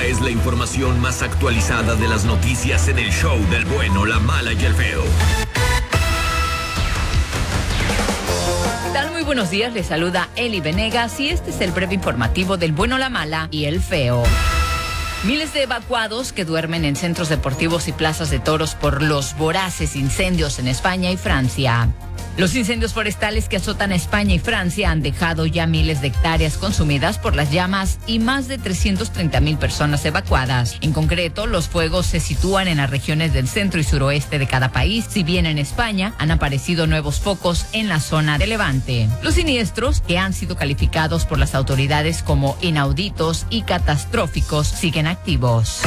es la información más actualizada de las noticias en el show del bueno, la mala y el feo. ¿Qué tal? Muy buenos días, les saluda Eli Venegas y este es el breve informativo del bueno, la mala y el feo. Miles de evacuados que duermen en centros deportivos y plazas de toros por los voraces incendios en España y Francia. Los incendios forestales que azotan a España y Francia han dejado ya miles de hectáreas consumidas por las llamas y más de 330,000 personas evacuadas. En concreto, los fuegos se sitúan en las regiones del centro y suroeste de cada país, si bien en España han aparecido nuevos focos en la zona de Levante. Los siniestros, que han sido calificados por las autoridades como inauditos y catastróficos, siguen activos.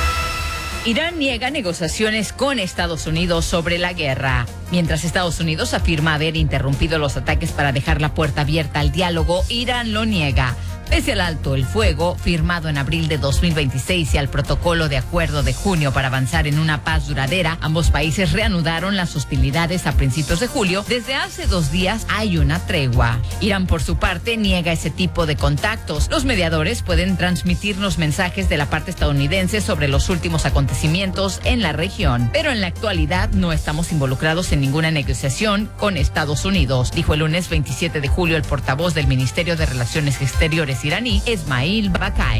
Irán niega negociaciones con Estados Unidos sobre la guerra. Mientras Estados Unidos afirma haber interrumpido los ataques para dejar la puerta abierta al diálogo, Irán lo niega. Pese al alto el fuego, firmado en abril de 2026 y al protocolo de acuerdo de junio para avanzar en una paz duradera, ambos países reanudaron las hostilidades a principios de julio. Desde hace 2 días hay una tregua. Irán, por su parte, niega ese tipo de contactos. Los mediadores pueden transmitirnos mensajes de la parte estadounidense sobre los últimos acontecimientos en la región, pero en la actualidad no estamos involucrados en ninguna negociación con Estados Unidos, dijo el lunes 27 de julio el portavoz del Ministerio de Relaciones Exteriores iraní, Esmail Bakai.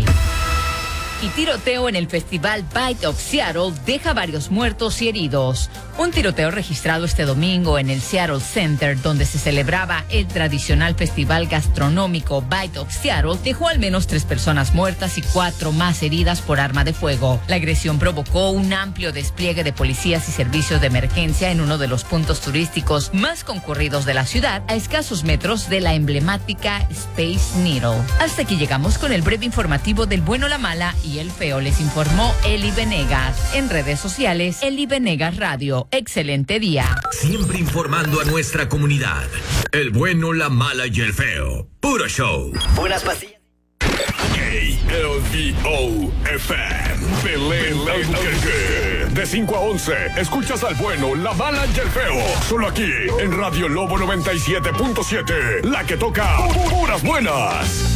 Y tiroteo en el festival Bite of Seattle deja varios muertos y heridos. Un tiroteo registrado este domingo en el Seattle Center, donde se celebraba el tradicional festival gastronómico Bite of Seattle, dejó al menos 3 personas muertas y 4 más heridas por arma de fuego. La agresión provocó un amplio despliegue de policías y servicios de emergencia en uno de los puntos turísticos más concurridos de la ciudad, a escasos metros de la emblemática Space Needle. Hasta aquí llegamos con el breve informativo del bueno, la mala y el feo. Les informó Eli Venegas. En redes sociales, Eli Venegas Radio. Excelente día. Siempre informando a nuestra comunidad. El bueno, la mala y el feo. Puro show. Buenas pastillas. KLVO FM Belén Albuquerque. De 5 a 11, escuchas al bueno, la mala y el feo. Solo aquí, en Radio Lobo 97.7. La que toca puras buenas.